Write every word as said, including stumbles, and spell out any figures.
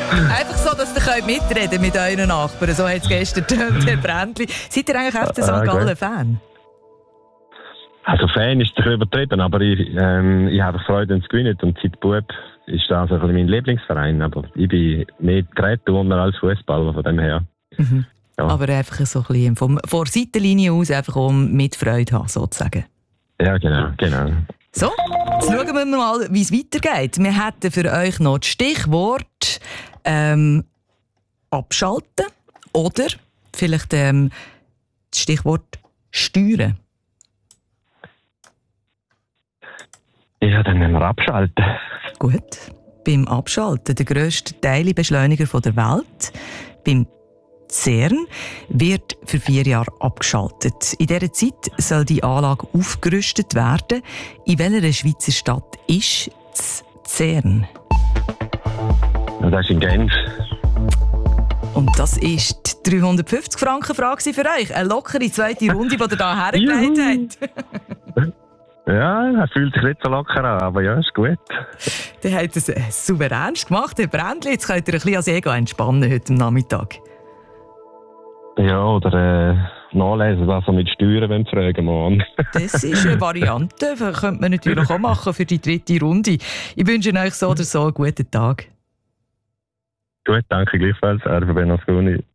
Einfach so, dass ihr mitreden könnt mit euren Nachbarn. So hat es gestern getönt, Herr Brändli. Seid ihr eigentlich F C Sankt Gallen-Fan? Also Fan ist doch übertrieben, aber ich, ähm, ich habe Freude, wenn es gewinnt. Und seit Bub ist das ein bisschen mein Lieblingsverein. Aber ich bin mehr Geräteturner als Fußballer, von dem her. Mhm. Ja. Aber einfach so ein bisschen vom, von der Seitenlinie aus, einfach um mit Freude haben, sozusagen. Ja, genau, genau. So, jetzt schauen wir mal, wie es weitergeht. Wir hätten für euch noch das Stichwort ähm, abschalten oder vielleicht ähm, das Stichwort steuern. Ja, dann müssen wir abschalten. Gut. Beim Abschalten, der grösste Teilbeschleuniger der Welt, beim CERN, wird für vier Jahre abgeschaltet. In dieser Zeit soll die Anlage aufgerüstet werden. In welcher Schweizer Stadt ist das CERN? Ja, das ist in Genf. Und das ist die dreihundertfünfzig Franken Frage für euch. Eine lockere zweite Runde, die ihr hier hergelegt habt. Ja, er fühlt sich nicht so locker an, aber ja, ist gut. Der hat es äh, souverän gemacht, Herr Brändli. Jetzt könnt ihr ein bisschen als Ego entspannen heute am Nachmittag. Ja, oder äh, nachlesen, was er mit Steuern wollen, fragen morgen. Das ist eine Variante, das könnte man natürlich auch machen für die dritte Runde. Ich wünsche euch so oder so einen guten Tag. Gut, danke gleichfalls, Erbe Benasconi.